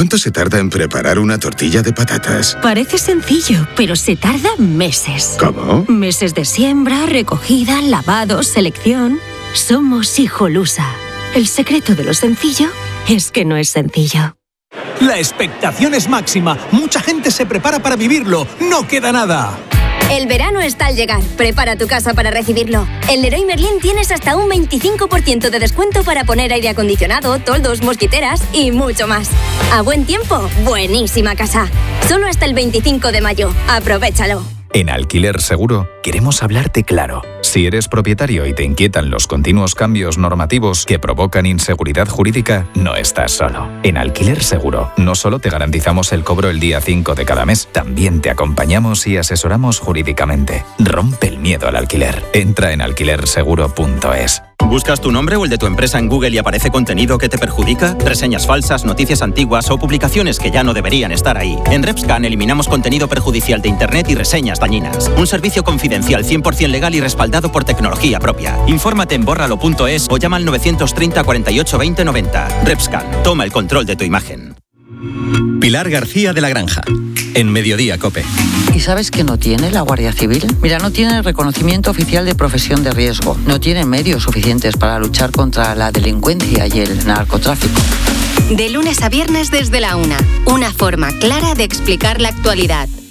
¿Cuánto se tarda en preparar una tortilla de patatas? Parece sencillo, pero se tarda meses. ¿Cómo? Meses de siembra, recogida, lavado, selección. Somos Hijolusa. El secreto de lo sencillo es que no es sencillo. La expectación es máxima. Mucha gente se prepara para vivirlo. No queda nada. El verano está al llegar. Prepara tu casa para recibirlo. En Leroy Merlin tienes hasta un 25% de descuento para poner aire acondicionado, toldos, mosquiteras y mucho más. A buen tiempo, buenísima casa. Solo hasta el 25 de mayo. Aprovéchalo. En Alquiler Seguro queremos hablarte claro. Si eres propietario y te inquietan los continuos cambios normativos que provocan inseguridad jurídica, no estás solo. En Alquiler Seguro no solo te garantizamos el cobro el día 5 de cada mes, también te acompañamos y asesoramos jurídicamente. Rompe el miedo al alquiler. Entra en alquilerseguro.es. ¿Buscas tu nombre o el de tu empresa en Google y aparece contenido que te perjudica? ¿Reseñas falsas, noticias antiguas o publicaciones que ya no deberían estar ahí? En RepScan eliminamos contenido perjudicial de Internet y reseñas dañinas. Un servicio confidencial 100% legal y respaldado por tecnología propia. Infórmate en bórralo.es o llama al 930 48 20 90. RepScan, toma el control de tu imagen. Pilar García de la Granja, en Mediodía COPE. ¿Y sabes qué no tiene la Guardia Civil? Mira, no tiene reconocimiento oficial de profesión de riesgo, no tiene medios suficientes para luchar contra la delincuencia y el narcotráfico. De lunes a viernes desde la 1, una forma clara de explicar la actualidad.